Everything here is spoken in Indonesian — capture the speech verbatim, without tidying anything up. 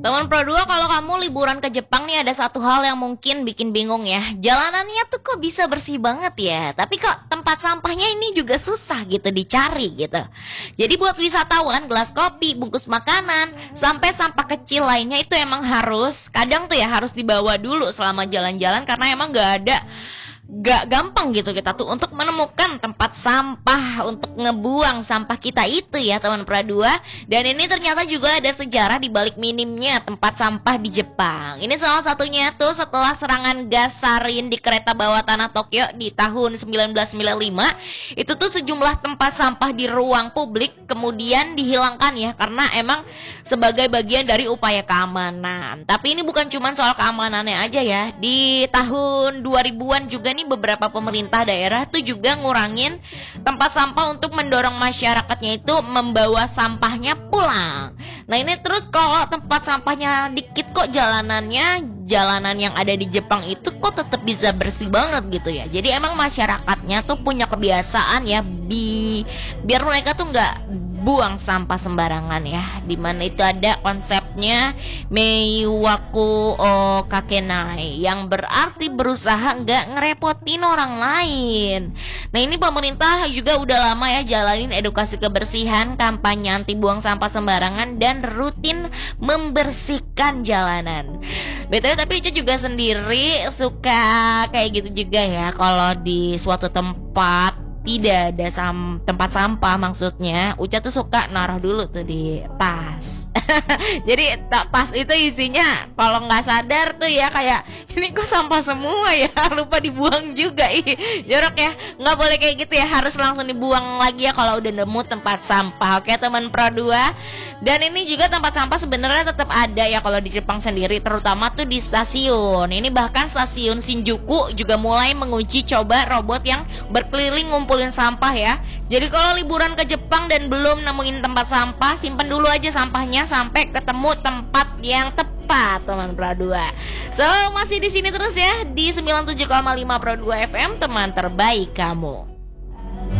Teman Pro dua, kalau kamu liburan ke Jepang nih ada satu hal yang mungkin bikin bingung ya. Jalanannya tuh kok bisa bersih banget ya, tapi kok tempat sampahnya ini juga susah gitu dicari gitu. Jadi buat wisatawan, gelas kopi, bungkus makanan, sampai sampah kecil lainnya itu emang harus, kadang tuh ya harus dibawa dulu selama jalan-jalan, karena emang gak ada Gak gampang gitu kita tuh untuk menemukan tempat sampah untuk ngebuang sampah kita itu ya teman Pro dua. Dan ini ternyata juga ada sejarah di balik minimnya tempat sampah di Jepang. Ini salah satunya tuh setelah serangan gas sarin di kereta bawah tanah Tokyo di tahun sembilan belas sembilan puluh lima. Itu tuh sejumlah tempat sampah di ruang publik kemudian dihilangkan ya, karena emang sebagai bagian dari upaya keamanan. Tapi ini bukan cuma soal keamanannya aja ya. Di tahun dua ribuan juga nih beberapa pemerintah daerah tuh juga ngurangin tempat sampah untuk mendorong masyarakatnya itu membawa sampahnya pulang. Nah ini terus kalau tempat sampahnya dikit kok jalanannya, jalanan yang ada di Jepang itu kok tetap bisa bersih banget gitu ya. Jadi emang masyarakatnya tuh punya kebiasaan ya bi biar mereka tuh nggak buang sampah sembarangan ya, dimana itu ada konsepnya meiwaku o kakenai, yang berarti berusaha nggak ngerepotin orang lain. Nah ini pemerintah juga udah lama ya jalanin edukasi kebersihan, kampanye anti buang sampah sembarangan, dan rutin membersihkan jalanan. B T W tapi Ica juga sendiri suka kayak gitu juga ya, kalau di suatu tempat tidak ada sam tempat sampah, maksudnya Uca tuh suka naruh dulu tuh di tas. Jadi tas itu isinya kalau nggak sadar tuh ya kayak ini kok sampah semua ya, lupa dibuang juga. Ih, jorok ya, nggak boleh kayak gitu ya, harus langsung dibuang lagi ya kalau udah nemu tempat sampah. Oke teman Pro dua. Dan ini juga tempat sampah sebenarnya tetap ada ya kalau di Jepang sendiri, terutama tuh di stasiun. Ini bahkan stasiun Shinjuku juga mulai menguji coba robot yang berkeliling ngumpulin sampah ya. Jadi kalau liburan ke Jepang dan belum nemuin tempat sampah, simpen dulu aja sampahnya sampai ketemu tempat yang tepat teman Pro dua. So masih di sini terus ya di sembilan puluh tujuh koma lima Pro dua F M, teman terbaik kamu.